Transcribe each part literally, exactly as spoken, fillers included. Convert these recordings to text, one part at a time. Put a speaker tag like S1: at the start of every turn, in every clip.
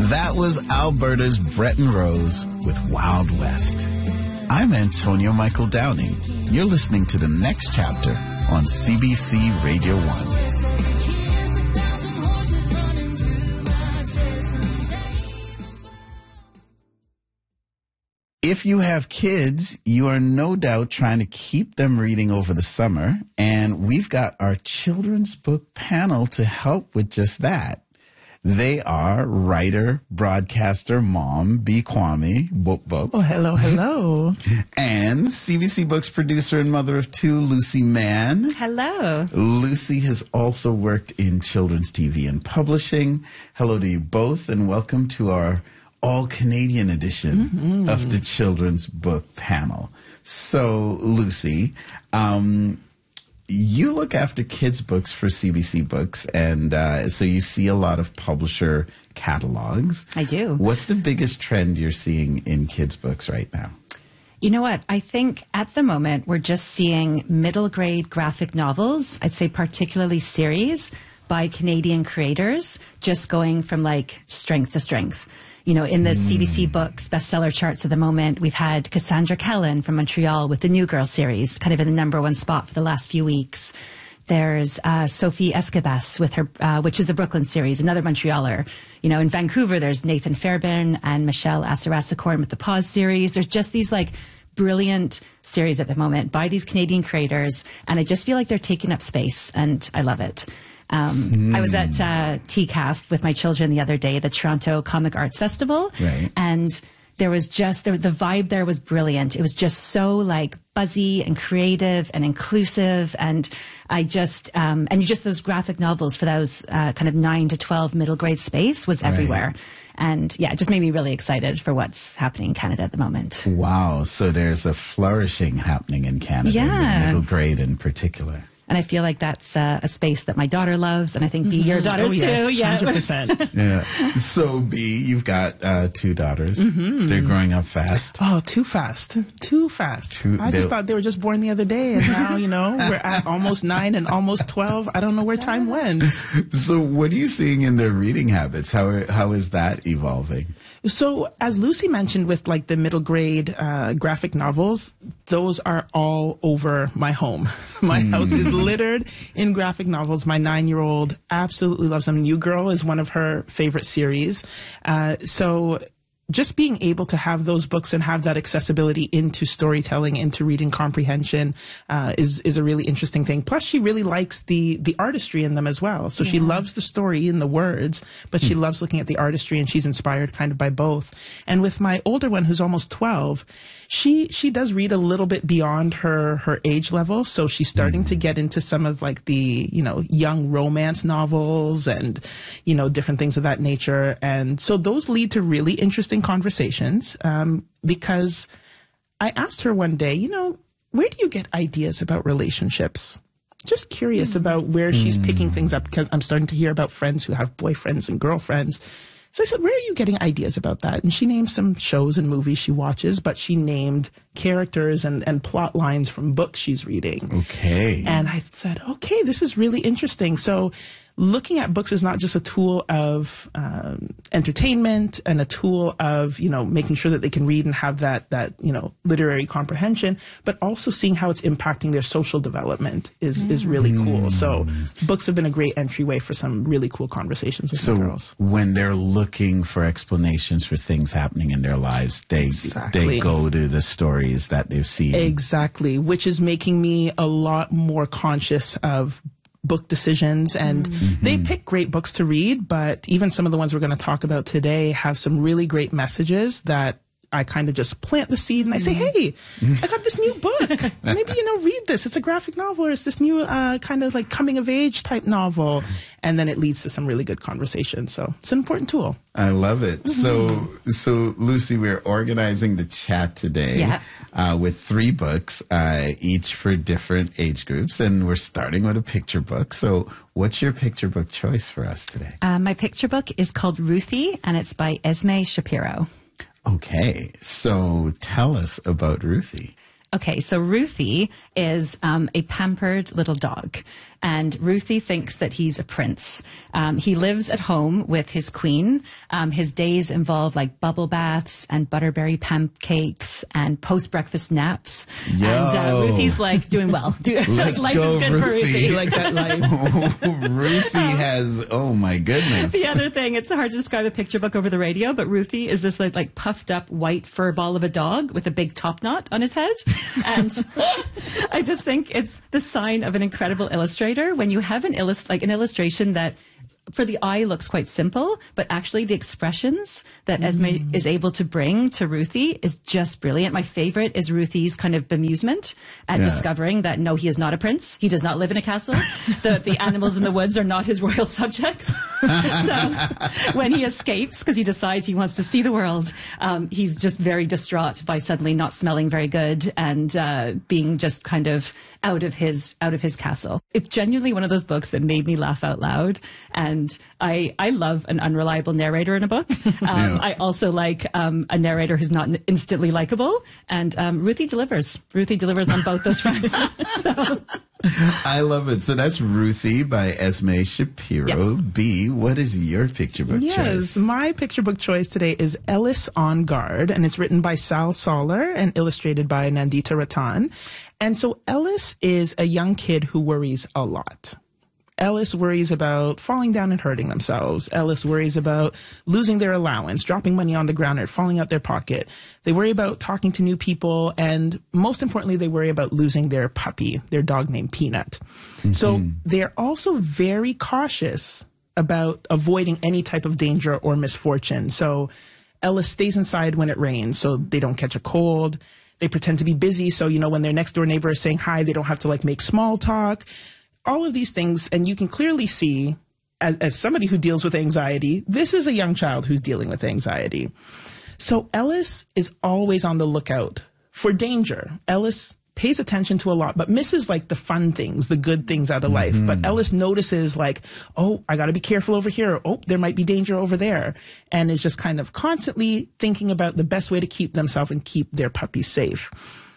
S1: That was Alberta's Bretton Rose with Wild West. I'm Antonio Michael Downing. You're listening to the next chapter on C B C Radio one. If you have kids, you are no doubt trying to keep them reading over the summer, and we've got our children's book panel to help with just that. They are writer, broadcaster, mom, B. Kwame, Book Book.
S2: Oh, hello, hello.
S1: And C B C Books producer and mother of two, Lucy Mann.
S3: Hello.
S1: Lucy has also worked in children's T V and publishing. Hello to you both, and welcome to our all-Canadian edition mm-hmm. of the Children's Book Panel. So, Lucy, um, you look after kids' books for C B C Books, and uh, so you see a lot of publisher catalogs.
S3: I do.
S1: What's the biggest trend you're seeing in kids' books right now?
S3: You know what? I think at the moment we're just seeing middle grade graphic novels, I'd say particularly series by Canadian creators, just going from like strength to strength. You know, in the mm. C B C Books bestseller charts at the moment, we've had Cassandra Kellen from Montreal with the New Girl series, kind of in the number one spot for the last few weeks. There's uh, Sophie Escabas with her, uh, which is the Brooklyn series, another Montrealer. You know, in Vancouver, there's Nathan Fairbairn and Michelle Asarasakorn with the Pause series. There's just these like brilliant series at the moment by these Canadian creators, and I just feel like they're taking up space, and I love it. Um, mm. I was at uh, T C A F with my children the other day, the Toronto Comic Arts Festival,
S1: right.
S3: and there was just, there, the vibe there was brilliant. It was just so like buzzy and creative and inclusive, and I just, um, and just those graphic novels for those uh, kind of nine to twelve middle grade space was everywhere. Right. And yeah, it just made me really excited for what's happening in Canada at the moment.
S1: Wow. So there's a flourishing happening in Canada,
S3: yeah.
S1: in the middle grade in particular.
S3: And I feel like that's uh, a space that my daughter loves, and I think, B, mm-hmm. your daughters
S2: oh, yes.
S3: too. Yeah,
S2: one hundred percent.
S1: Yeah. So, B, you've got uh, two daughters. Mm-hmm. They're growing up fast.
S2: Oh, too fast. Too fast. Too, I just thought they were just born the other day, and now, you know, we're at almost nine and almost twelve. I don't know where time went.
S1: So what are you seeing in their reading habits? How How is that evolving?
S2: So, as Lucy mentioned with like the middle grade uh, graphic novels, those are all over my home. My mm. house is littered in graphic novels. My nine-year-old absolutely loves them. New Girl is one of her favorite series. Uh, so just being able to have those books and have that accessibility into storytelling, into reading comprehension, uh, is, is a really interesting thing. Plus, she really likes the, the artistry in them as well. So yeah. she loves the story and the words, but she mm. loves looking at the artistry, and she's inspired kind of by both. And with my older one, who's almost twelve, she, she does read a little bit beyond her, her age level. So she's starting mm. to get into some of like the, you know, young romance novels and, you know, different things of that nature. And so those lead to really interesting conversations, um, because I asked her one day, you know, where do you get ideas about relationships? Just curious mm. about where she's mm. picking things up, because I'm starting to hear about friends who have boyfriends and girlfriends. So I said, where are you getting ideas about that? And she named some shows and movies she watches, but she named characters and, and plot lines from books she's reading.
S1: Okay.
S2: And I said, okay, this is really interesting. So looking at books is not just a tool of um, entertainment and a tool of, you know, making sure that they can read and have that, that, you know, literary comprehension, but also seeing how it's impacting their social development is, mm. is really cool. So books have been a great entryway for some really cool conversations with
S1: so
S2: my girls.
S1: When they're looking for explanations for things happening in their lives, they,
S2: exactly.
S1: they go to the stories that they've seen.
S2: Exactly, which is making me a lot more conscious of book decisions, and mm-hmm. they pick great books to read, but even some of the ones we're going to talk about today have some really great messages that I kind of just plant the seed and I say, hey, I got this new book. Maybe, you know, read this. It's a graphic novel, or it's this new uh, kind of like coming of age type novel. And then it leads to some really good conversation. So it's an important tool.
S1: I love it. Mm-hmm. So, so Lucy, we're organizing the chat today
S3: yeah.
S1: uh, with three books, uh, each for different age groups. And we're starting with a picture book. So what's your picture book choice for us today?
S3: Uh, my picture book is called Ruthie, and it's by Esme Shapiro.
S1: Okay, so tell us about Ruthie.
S3: Okay, so Ruthie is um, a pampered little dog, and Ruthie thinks that he's a prince. Um, he lives at home with his queen. Um, his days involve like bubble baths and butterberry pancakes and post-breakfast naps.
S1: Yo.
S3: And uh, Ruthie's like doing well. Do,
S1: Let's
S3: life
S1: go,
S3: is good
S1: Ruthie.
S3: for Ruthie.
S2: You like that life?
S1: Ruthie has, oh my goodness.
S3: The other thing, it's hard to describe a picture book over the radio, but Ruthie is this like, like puffed up white fur ball of a dog with a big top knot on his head. And I just think it's the sign of an incredible illustrator when you have an illust- like an illustration that for the eye looks quite simple, but actually the expressions that Esme mm. is able to bring to Ruthie is just brilliant. My favorite is Ruthie's kind of bemusement at yeah. discovering that no, he is not a prince. He does not live in a castle. the the animals in the woods are not his royal subjects. So when he escapes, because he decides he wants to see the world, um, he's just very distraught by suddenly not smelling very good and uh, being just kind of out of his out of his castle. It's genuinely one of those books that made me laugh out loud. And I, I love an unreliable narrator in a book. Um, yeah. I also like um, a narrator who's not instantly likable. And um, Ruthie delivers. Ruthie delivers on both those fronts. So.
S1: I love it. So that's Ruthie by Esme Shapiro.
S3: Yes.
S1: B, what is your picture book
S2: yes,
S1: choice?
S2: Yes, my picture book choice today is Ellis on Guard, and it's written by Sal Soller and illustrated by Nandita Ratan. And so Ellis is a young kid who worries a lot. Ellis worries about falling down and hurting themselves. Ellis worries about losing their allowance, dropping money on the ground or falling out their pocket. They worry about talking to new people. And most importantly, they worry about losing their puppy, their dog named Peanut. Mm-hmm. So they're also very cautious about avoiding any type of danger or misfortune. So Ellis stays inside when it rains so they don't catch a cold. They pretend to be busy. So, you know, when their next door neighbor is saying hi, they don't have to like make small talk. All of these things, and you can clearly see, as, as somebody who deals with anxiety, this is a young child who's dealing with anxiety. So Ellis is always on the lookout for danger. Ellis pays attention to a lot, but misses like the fun things, the good things out of life. Mm-hmm. But Ellis notices like, oh, I got to be careful over here. Oh, there might be danger over there. And is just kind of constantly thinking about the best way to keep themselves and keep their puppy safe.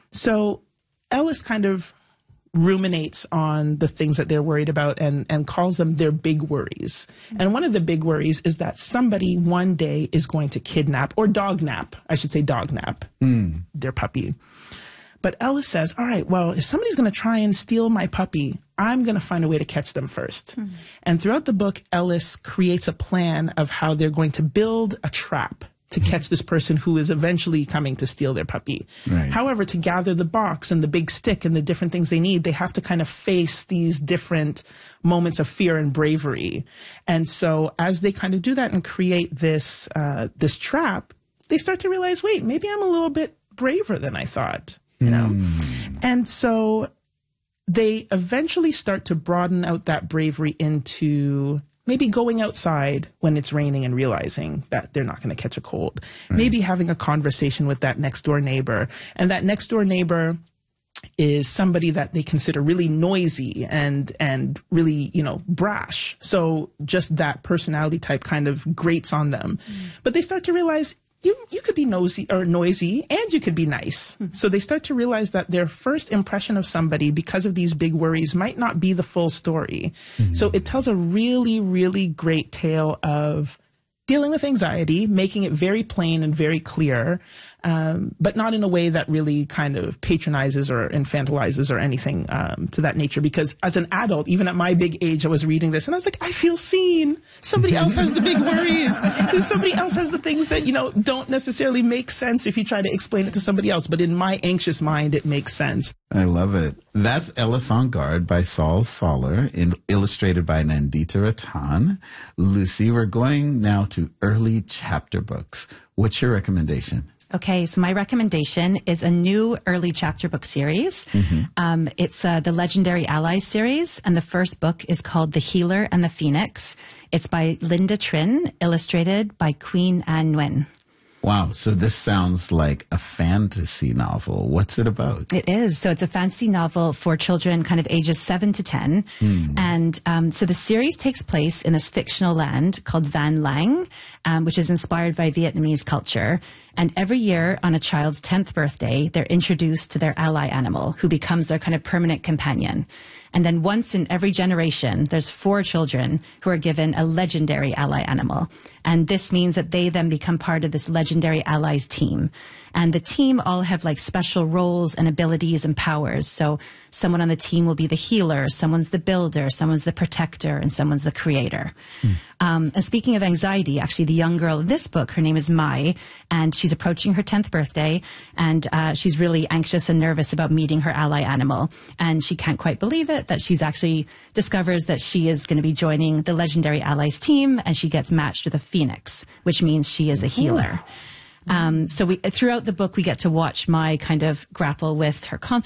S2: So Ellis kind of ruminates on the things that they're worried about and, and calls them their big worries. And one of the big worries is that somebody one day is going to kidnap or dog nap, I should say dog nap, mm. their puppy. But Ellis says, all right, well, if somebody's going to try and steal my puppy, I'm going to find a way to catch them first. Mm. And throughout the book, Ellis creates a plan of how they're going to build a trap to catch this person who is eventually coming to steal their puppy. Right. However, to gather the box and the big stick and the different things they need, they have to kind of face these different moments of fear and bravery. And so as they kind of do that and create this, uh, this trap, they start to realize, wait, maybe I'm a little bit braver than I thought, you know? Mm. And so they eventually start to broaden out that bravery into maybe going outside when it's raining and realizing that they're not going to catch a cold. Right. Maybe having a conversation with that next door neighbor. And that next door neighbor is somebody that they consider really noisy and and really, you know, brash. So just that personality type kind of grates on them. Mm. But they start to realize you you could be nosy or noisy and you could be nice. Mm-hmm. So they start to realize that their first impression of somebody because of these big worries might not be the full story. Mm-hmm. So it tells a really, really great tale of dealing with anxiety, making it very plain and very clear, um, but not in a way that really kind of patronizes or infantilizes or anything um, to that nature. Because as an adult, even at my big age, I was reading this and I was like, I feel seen. Somebody else has the big worries. Somebody else has the things that, you know, don't necessarily make sense if you try to explain it to somebody else. But in my anxious mind, it makes sense.
S1: I love it. That's Ellis on Guard by Sal Soller, in, illustrated by Nandita Ratan. Lucy, we're going now to early chapter books. What's your recommendation?
S3: Okay, so my recommendation is a new early chapter book series. Mm-hmm. Um, it's uh, the Legendary Allies series, and the first book is called The Healer and the Phoenix. It's by Linda Trin, illustrated by Queen Anne Nguyen.
S1: Wow. So this sounds like a fantasy novel. What's it about?
S3: It is. So it's a fantasy novel for children kind of ages seven to ten. Mm. And um, so the series takes place in this fictional land called Van Lang, um, which is inspired by Vietnamese culture. And every year on a child's tenth birthday, they're introduced to their ally animal, who becomes their kind of permanent companion. And then once in every generation, there's four children who are given a legendary ally animal. And this means that they then become part of this legendary allies team. And the team all have like special roles and abilities and powers. So someone on the team will be the healer, someone's the builder, someone's the protector, and someone's the creator. Hmm. Um, and speaking of anxiety, actually the young girl in this book, her name is Mai, and she's approaching her tenth birthday, and uh, she's really anxious and nervous about meeting her ally animal. And she can't quite believe it, that she's actually discovers that she is going to be joining the legendary allies team, and she gets matched with a phoenix, which means she is a healer. Um, so we, throughout the book, we get to watch Mai kind of grapple with her confidence.